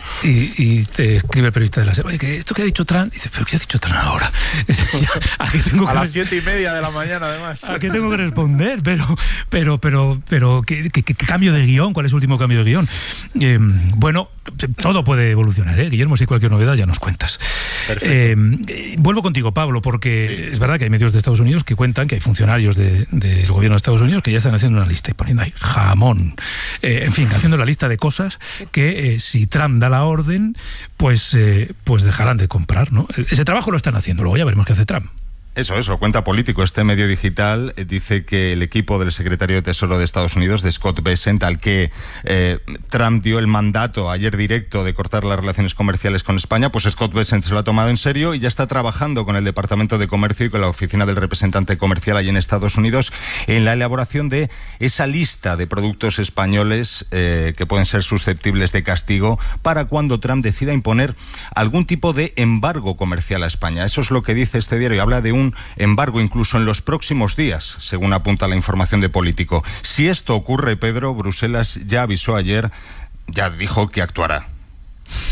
Y, y te escribe el periodista de la SER, oye, que esto que ha dicho Trump, dice, pero ¿qué ha dicho Trump ahora? ¿A, qué tengo a que las siete y media de la mañana, además. ¿A qué tengo que responder? Pero, pero, pero, pero, ¿qué, qué, qué cambio de guión? ¿Cuál es el último cambio de guión? Eh, bueno, todo puede evolucionar, ¿eh? Guillermo, si hay cualquier novedad ya nos cuentas. Eh, vuelvo contigo, Pablo, porque sí, es verdad que hay medios de Estados Unidos que cuentan que hay funcionarios de, del gobierno de Estados Unidos que ya están haciendo una lista y poniendo ahí jamón. Eh, en fin, haciendo la lista de cosas que eh, si Trump da la orden, pues, eh, pues dejarán de comprar, ¿no? Ese trabajo lo están haciendo, luego ya veremos qué hace Trump. Eso, eso, cuenta Político. Este medio digital eh, dice que el equipo del secretario de Tesoro de Estados Unidos, de Scott Bessent, al que eh, Trump dio el mandato ayer directo de cortar las relaciones comerciales con España, pues Scott Bessent se lo ha tomado en serio y ya está trabajando con el Departamento de Comercio y con la Oficina del Representante Comercial allí en Estados Unidos en la elaboración de esa lista de productos españoles eh, que pueden ser susceptibles de castigo para cuando Trump decida imponer algún tipo de embargo comercial a España. Eso es lo que dice este diario y habla de un embargo incluso en los próximos días, según apunta la información de Político. Si esto ocurre, Pedro, Bruselas ya avisó ayer, ya dijo que actuará.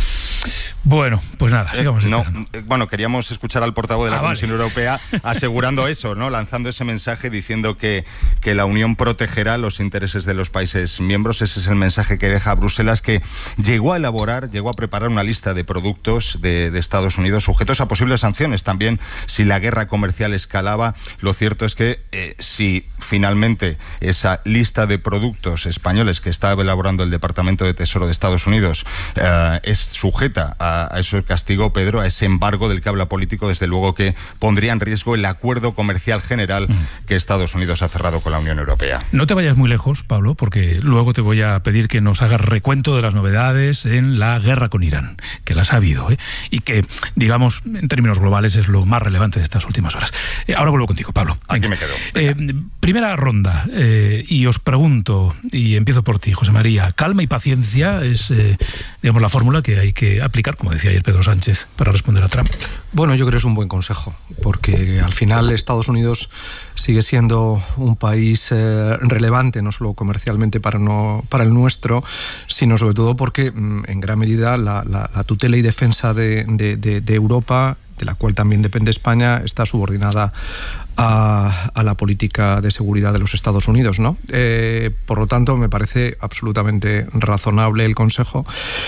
Bueno, pues nada, sigamos. Eh, no, eh, bueno, queríamos escuchar al portavoz de la ah, Comisión vale. Europea asegurando eso, ¿no? Lanzando ese mensaje diciendo que, que la Unión protegerá los intereses de los países miembros. Ese es el mensaje que deja Bruselas, que llegó a elaborar, llegó a preparar una lista de productos de, de Estados Unidos sujetos a posibles sanciones también si la guerra comercial escalaba. Lo cierto es que eh, si finalmente esa lista de productos españoles que está elaborando el Departamento de Tesoro de Estados Unidos eh, es sujeta a a ese castigo, Pedro, a ese embargo del que habla Político, desde luego que pondría en riesgo el acuerdo comercial general mm. que Estados Unidos ha cerrado con la Unión Europea. No te vayas muy lejos, Pablo, porque luego te voy a pedir que nos hagas recuento de las novedades en la guerra con Irán, que las ha habido, ¿eh? y que, digamos, en términos globales es lo más relevante de estas últimas horas. Eh, ahora vuelvo contigo, Pablo. Aquí me quedo. Eh, primera ronda, eh, y os pregunto, y empiezo por ti, José María, calma y paciencia es, eh, digamos, la fórmula que hay que aplicar, como decía ayer Pedro Sánchez, para responder a Trump. Bueno, yo creo que es un buen consejo, porque al final Estados Unidos sigue siendo un país eh, relevante, no solo comercialmente para, no, para el nuestro, sino sobre todo porque en gran medida la, la, la tutela y defensa de, de, de, de Europa, de la cual también depende España, está subordinada a, a la política de seguridad de los Estados Unidos, ¿no? Eh, por lo tanto, me parece absolutamente razonable el consejo.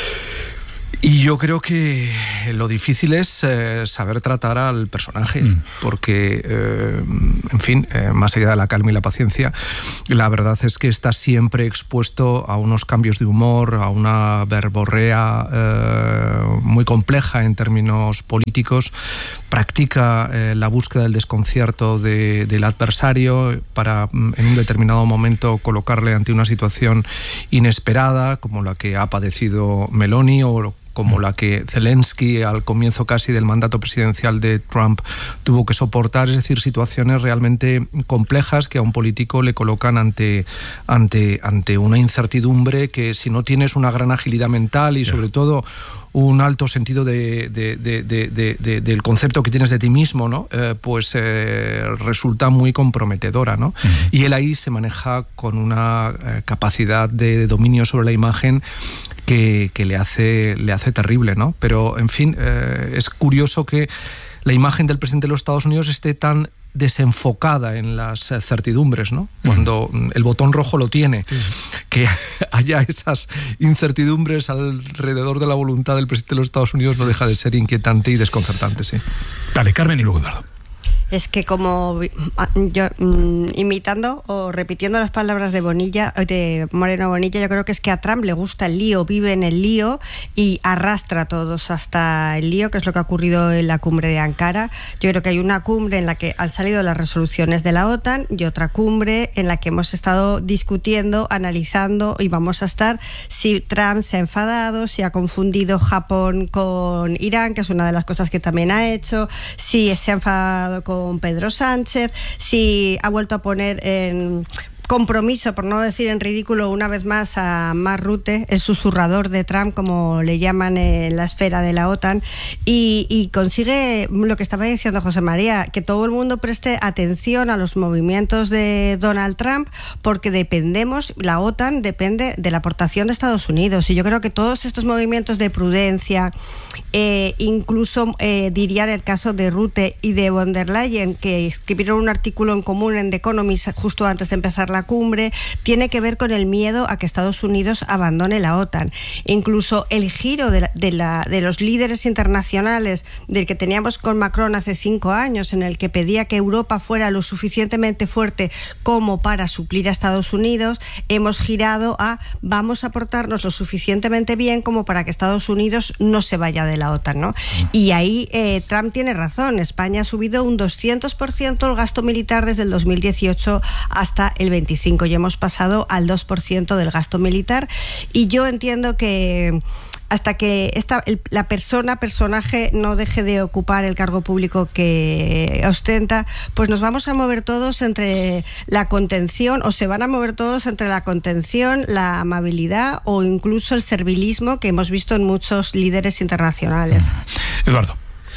Y yo creo que lo difícil es eh, saber tratar al personaje, mm. porque, eh, en fin, eh, más allá de la calma y la paciencia, la verdad es que está siempre expuesto a unos cambios de humor, a una verborrea eh, muy compleja en términos políticos, practica eh, la búsqueda del desconcierto de, del adversario para, en un determinado momento, colocarle ante una situación inesperada, como la que ha padecido Meloni o como la que Zelensky al comienzo casi del mandato presidencial de Trump tuvo que soportar, es decir, situaciones realmente complejas que a un político le colocan ante, ante, ante una incertidumbre que, si no tienes una gran agilidad mental y sobre todo un alto sentido de, de, de, de, de, de, del concepto que tienes de ti mismo, ¿no? Eh, pues eh, resulta muy comprometedora, ¿no? Uh-huh. Y él ahí se maneja con una eh, capacidad de dominio sobre la imagen que, que le hace, le hace terrible, ¿no? Pero, en fin, eh, es curioso que la imagen del presidente de los Estados Unidos esté tan desenfocada en las certidumbres, ¿no? Cuando uh-huh. el botón rojo lo tiene, sí. que haya esas incertidumbres alrededor de la voluntad del presidente de los Estados Unidos no deja de ser inquietante y desconcertante, sí. Dale, Carmen, y luego Eduardo. Es que como yo mm, imitando o repitiendo las palabras de Bonilla, de Moreno Bonilla, yo creo que es que a Trump le gusta el lío, vive en el lío y arrastra a todos hasta el lío, que es lo que ha ocurrido en la cumbre de Ankara. Yo creo que hay una cumbre en la que han salido las resoluciones de la OTAN y otra cumbre en la que hemos estado discutiendo, analizando y vamos a estar si Trump se ha enfadado, si ha confundido Japón con Irán, que es una de las cosas que también ha hecho, si se ha enfadado con con Pedro Sánchez, si ha vuelto a poner en compromiso, por no decir en ridículo, una vez más a Mark Rutte, el susurrador de Trump, como le llaman en la esfera de la OTAN, y, y consigue lo que estaba diciendo José María, que todo el mundo preste atención a los movimientos de Donald Trump, porque dependemos, la OTAN depende de la aportación de Estados Unidos, y yo creo que todos estos movimientos de prudencia, eh, incluso eh, diría en el caso de Rutte y de von der Leyen, que escribieron un artículo en común en The Economist justo antes de empezar la cumbre, tiene que ver con el miedo a que Estados Unidos abandone la OTAN. Incluso el giro de, la, de, la, de los líderes internacionales del que teníamos con Macron hace cinco años, en el que pedía que Europa fuera lo suficientemente fuerte como para suplir a Estados Unidos, hemos girado a vamos a portarnos lo suficientemente bien como para que Estados Unidos no se vaya de la OTAN, ¿no? Y ahí eh, Trump tiene razón. España ha subido un doscientos por ciento el gasto militar desde el dos mil dieciocho hasta el veinticinco y hemos pasado al dos por ciento del gasto militar, y yo entiendo que hasta que esta, el, la persona, personaje no deje de ocupar el cargo público que ostenta, pues nos vamos a mover todos entre la contención, o se van a mover todos entre la contención, la amabilidad o incluso el servilismo que hemos visto en muchos líderes internacionales. Eduardo.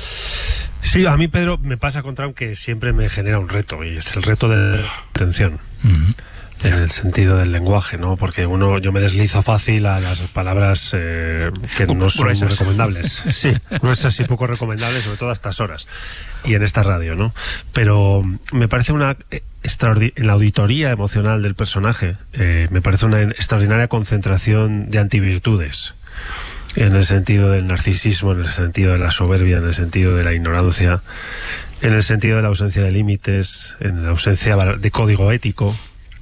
Sí, a mí, Pedro, me pasa con Trump que siempre me genera un reto, y es el reto de la contención. Uh-huh. en el sentido del lenguaje, ¿no? Porque uno, yo me deslizo fácil a las palabras eh, que no son muy recomendables. Sí, gruesas y poco recomendables, sobre todo a estas horas y en esta radio, ¿no? Pero me parece una extraordinaria, en la auditoría emocional del personaje, eh, me parece una extraordinaria concentración de antivirtudes, en el sentido del narcisismo, en el sentido de la soberbia, en el sentido de la ignorancia, en el sentido de la ausencia de límites, en la ausencia de código ético,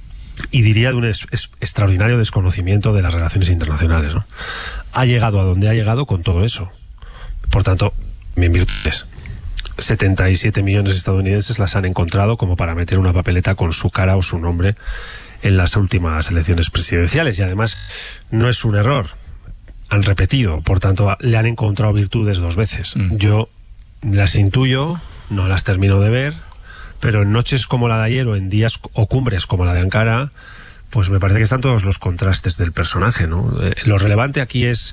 y diría de un es, es, extraordinario desconocimiento de las relaciones internacionales, ¿no? Ha llegado a donde ha llegado con todo eso. Por tanto, bien virtudes. setenta y siete millones de estadounidenses las han encontrado como para meter una papeleta con su cara o su nombre en las últimas elecciones presidenciales. Y además, no es un error. Han repetido, por tanto, le han encontrado virtudes dos veces. Mm. Yo las intuyo, no las termino de ver, pero en noches como la de ayer o en días o cumbres como la de Ankara, pues me parece que están todos los contrastes del personaje, ¿no? Eh, lo relevante aquí es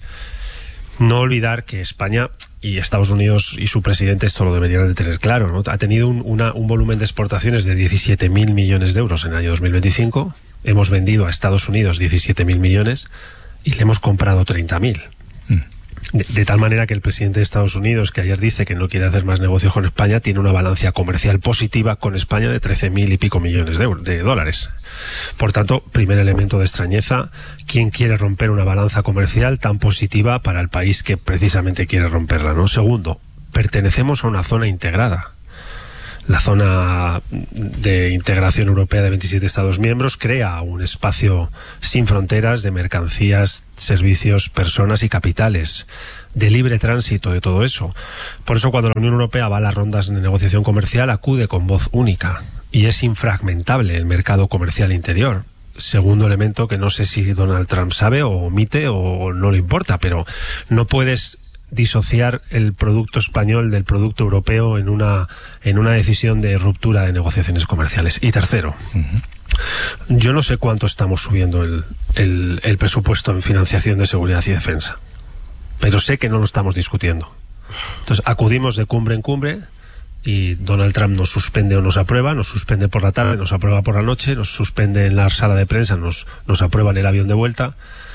no olvidar que España y Estados Unidos y su presidente esto lo deberían de tener claro, ¿no? Ha tenido un, una, un volumen de exportaciones de diecisiete mil millones de euros en el año dos mil veinticinco, hemos vendido a Estados Unidos diecisiete mil millones y le hemos comprado treinta mil. Mm. De, de tal manera que el presidente de Estados Unidos, que ayer dice que no quiere hacer más negocios con España, tiene una balanza comercial positiva con España de trece mil y pico millones de, euros, de dólares. Por tanto, primer elemento de extrañeza, ¿quién quiere romper una balanza comercial tan positiva para el país que precisamente quiere romperla, ¿no? Segundo, pertenecemos a una zona integrada. La zona de integración europea de veintisiete Estados miembros crea un espacio sin fronteras de mercancías, servicios, personas y capitales, de libre tránsito de todo eso. Por eso cuando la Unión Europea va a las rondas de negociación comercial acude con voz única y es infragmentable el mercado comercial interior. Segundo elemento que no sé si Donald Trump sabe o omite o no le importa, pero no puedes disociar el producto español del producto europeo en una en una decisión de ruptura de negociaciones comerciales. Y tercero, uh-huh. yo no sé cuánto estamos subiendo el, el, el presupuesto en financiación de seguridad y defensa, pero sé que no lo estamos discutiendo. Entonces acudimos de cumbre en cumbre y Donald Trump nos suspende o nos aprueba, nos suspende por la tarde, nos aprueba por la noche, nos suspende en la sala de prensa, nos, nos aprueba en el avión de vuelta.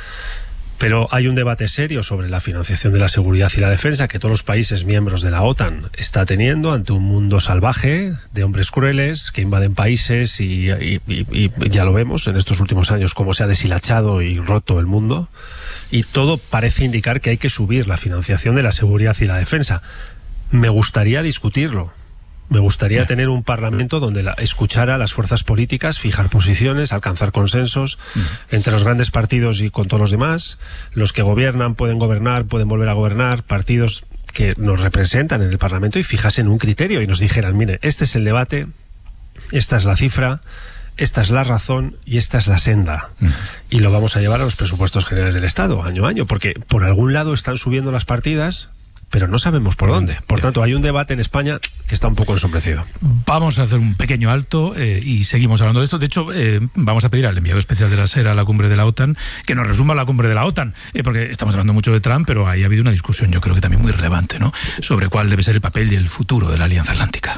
Pero hay un debate serio sobre la financiación de la seguridad y la defensa que todos los países miembros de la OTAN está teniendo ante un mundo salvaje de hombres crueles que invaden países y, y, y, y ya lo vemos en estos últimos años cómo se ha deshilachado y roto el mundo, y todo parece indicar que hay que subir la financiación de la seguridad y la defensa. Me gustaría discutirlo. Me gustaría tener un parlamento donde la, escuchara a las fuerzas políticas, fijar posiciones, alcanzar consensos mm. entre los grandes partidos y con todos los demás. Los que gobiernan pueden gobernar, pueden volver a gobernar, partidos que nos representan en el parlamento y fijasen un criterio y nos dijeran, mire, este es el debate, esta es la cifra, esta es la razón y esta es la senda. Mm. Y lo vamos a llevar a los presupuestos generales del Estado, año a año, porque por algún lado están subiendo las partidas, pero no sabemos por dónde. Por tanto, hay un debate en España que está un poco ensombrecido. Vamos a hacer un pequeño alto eh, y seguimos hablando de esto. De hecho, eh, vamos a pedir al enviado especial de la SER a la cumbre de la OTAN que nos resuma la cumbre de la OTAN, eh, porque estamos hablando mucho de Trump, pero ahí ha habido una discusión, yo creo que también muy relevante, ¿no?, sobre cuál debe ser el papel y el futuro de la Alianza Atlántica.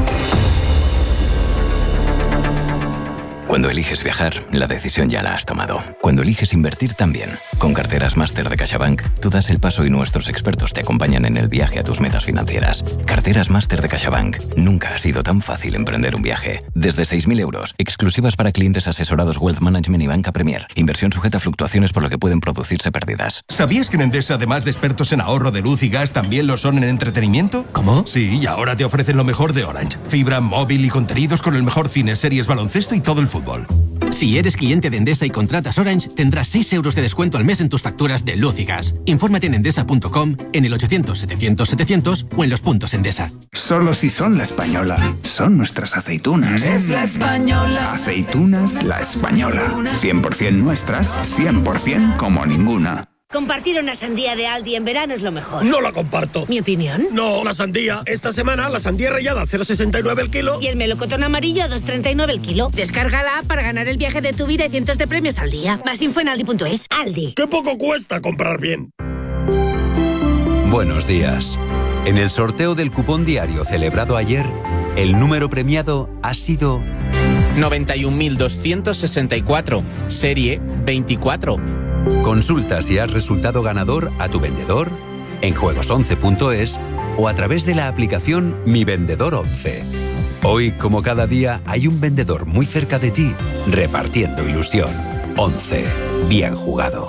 Cuando eliges viajar, la decisión ya la has tomado. Cuando eliges invertir, también. Con Carteras Máster de CaixaBank, tú das el paso y nuestros expertos te acompañan en el viaje a tus metas financieras. Carteras Máster de CaixaBank. Nunca ha sido tan fácil emprender un viaje. Desde seis mil euros, exclusivas para clientes asesorados Wealth Management y Banca Premier. Inversión sujeta a fluctuaciones por lo que pueden producirse pérdidas. ¿Sabías que en Endesa, además de expertos en ahorro de luz y gas, también lo son en entretenimiento? ¿Cómo? Sí, y ahora te ofrecen lo mejor de Orange. Fibra, móvil y contenidos con el mejor cine, series, baloncesto y todo el fútbol. Si eres cliente de Endesa y contratas Orange, tendrás seis euros de descuento al mes en tus facturas de luz y gas. Infórmate en endesa punto com, en el ochocientos setecientos setecientos o en los puntos Endesa. Solo si son La Española. Son nuestras aceitunas. Es La Española. Aceitunas La Española. cien por ciento nuestras, cien por ciento como ninguna. Compartir una sandía de Aldi en verano es lo mejor. No la comparto. ¿Mi opinión? No, la sandía. Esta semana la sandía rallada a cero coma sesenta y nueve el kilo. Y el melocotón amarillo a dos coma treinta y nueve el kilo. Descárgala para ganar el viaje de tu vida y cientos de premios al día. Más info en aldi punto es. Aldi. ¡Qué poco cuesta comprar bien! Buenos días. En el sorteo del cupón diario celebrado ayer, el número premiado ha sido noventa y un mil doscientos sesenta y cuatro, serie veinticuatro. Consulta si has resultado ganador a tu vendedor en juegos once punto es o a través de la aplicación Mi Vendedor once. Hoy, como cada día, hay un vendedor muy cerca de ti repartiendo ilusión. once. Bien jugado.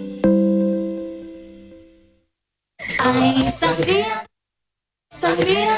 Ay, sangría, sangría.